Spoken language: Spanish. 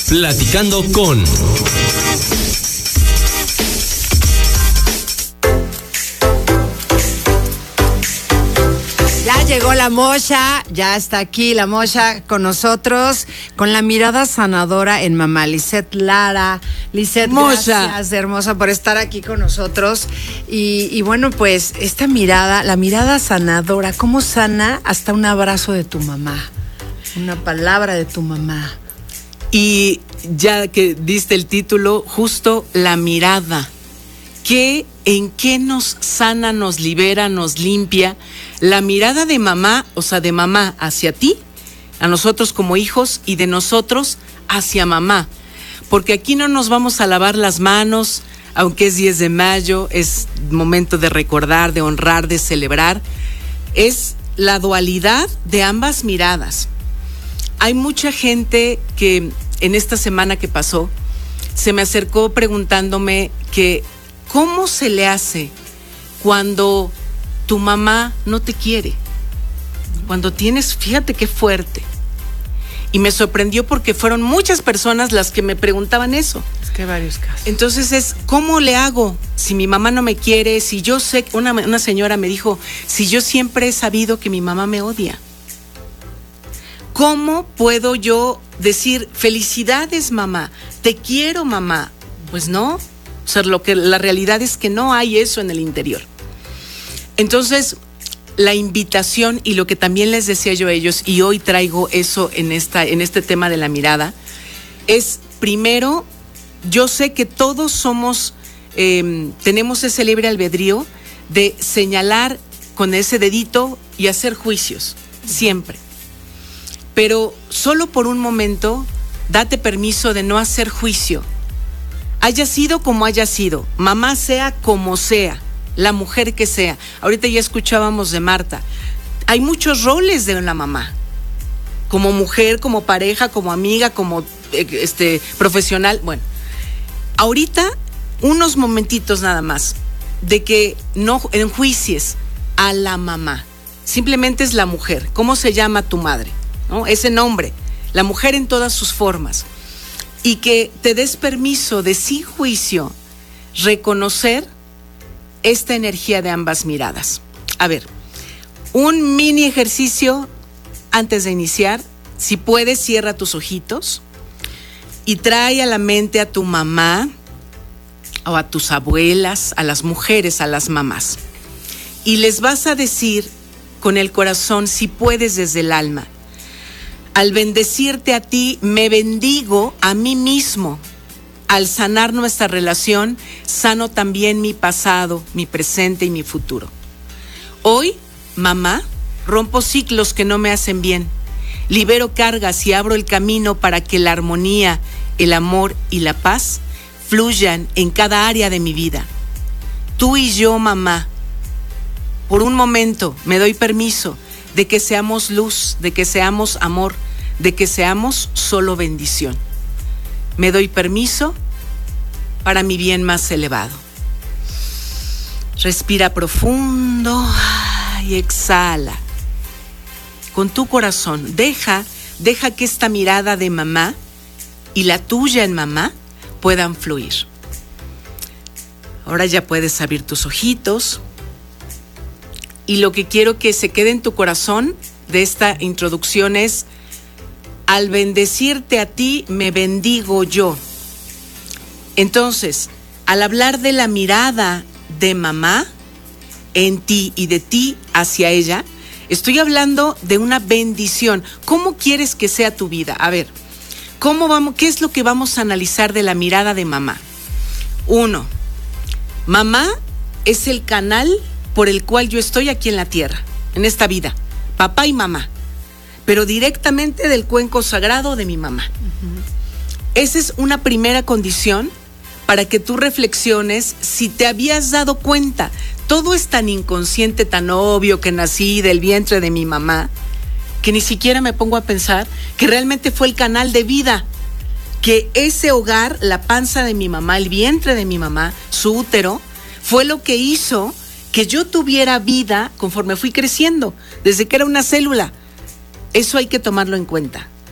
Platicando con... Ya llegó la Mocha, ya está aquí la Mocha con nosotros, con la mirada sanadora en mamá, Lisette Lara. Lisette, gracias, hermosa, por estar aquí con nosotros. Y bueno, pues esta mirada, la mirada sanadora, ¿cómo sana hasta un abrazo de tu mamá? Una palabra de tu mamá. Y ya que diste el título, justo la mirada. ¿En qué nos sana, nos libera, nos limpia? La mirada de mamá, o sea, de mamá hacia ti, a nosotros como hijos, y de nosotros hacia mamá. Porque aquí no nos vamos a lavar las manos, aunque es 10 de mayo, es momento de recordar, de honrar, de celebrar. Es la dualidad de ambas miradas. Hay mucha gente que en esta semana que pasó se me acercó preguntándome que ¿cómo se le hace cuando tu mamá no te quiere? Cuando tienes, fíjate qué fuerte. Y me sorprendió porque fueron muchas personas las que me preguntaban eso. Es que hay varios casos. Entonces ¿cómo le hago si mi mamá no me quiere? Si yo sé, una señora me dijo, si yo siempre he sabido que mi mamá me odia. ¿Cómo puedo yo decir, felicidades mamá, te quiero mamá? Pues no. O sea, la realidad es que no hay eso en el interior. Entonces, la invitación y lo que también les decía yo a ellos, y hoy traigo eso en este tema de la mirada, es primero, yo sé que todos tenemos ese libre albedrío de señalar con ese dedito y hacer juicios, siempre. Pero solo por un momento, date permiso de no hacer juicio. Haya sido como haya sido, mamá sea como sea, la mujer que sea. Ahorita ya escuchábamos de Marta. Hay muchos roles de una mamá. Como mujer, como pareja, como amiga, como profesional. Bueno, ahorita unos momentitos nada más de que no enjuicies a la mamá. Simplemente es la mujer. ¿Cómo se llama tu madre? ¿No? Ese nombre. La mujer en todas sus formas. Y que te des permiso de, sin juicio, reconocer esta energía de ambas miradas. A ver, un mini ejercicio antes de iniciar. Si puedes, cierra tus ojitos y trae a la mente a tu mamá o a tus abuelas, a las mujeres, a las mamás. Y les vas a decir con el corazón, si puedes desde el alma, al bendecirte a ti, me bendigo a mí mismo. Al sanar nuestra relación, sano también mi pasado, mi presente y mi futuro. Hoy, mamá, rompo ciclos que no me hacen bien. Libero cargas y abro el camino para que la armonía, el amor y la paz fluyan en cada área de mi vida. Tú y yo, mamá, por un momento me doy permiso de que seamos luz, de que seamos amor, de que seamos solo bendición. Me doy permiso para mi bien más elevado. Respira profundo y exhala. Con tu corazón, deja que esta mirada de mamá y la tuya en mamá puedan fluir. Ahora ya puedes abrir tus ojitos. Y lo que quiero que se quede en tu corazón de esta introducción es: al bendecirte a ti, me bendigo yo. Entonces, al hablar de la mirada de mamá en ti y de ti hacia ella, estoy hablando de una bendición. ¿Cómo quieres que sea tu vida? A ver, ¿qué es lo que vamos a analizar de la mirada de mamá? 1, mamá es el canal por el cual yo estoy aquí en la tierra, en esta vida. Papá y mamá, pero directamente del cuenco sagrado de mi mamá. Esa es una primera condición para que tú reflexiones si te habías dado cuenta. Todo es tan inconsciente, tan obvio que nací del vientre de mi mamá, que ni siquiera me pongo a pensar que realmente fue el canal de vida, que ese hogar, la panza de mi mamá, el vientre de mi mamá, su útero, fue lo que hizo que yo tuviera vida conforme fui creciendo, desde que era una célula. Eso hay que tomarlo en cuenta.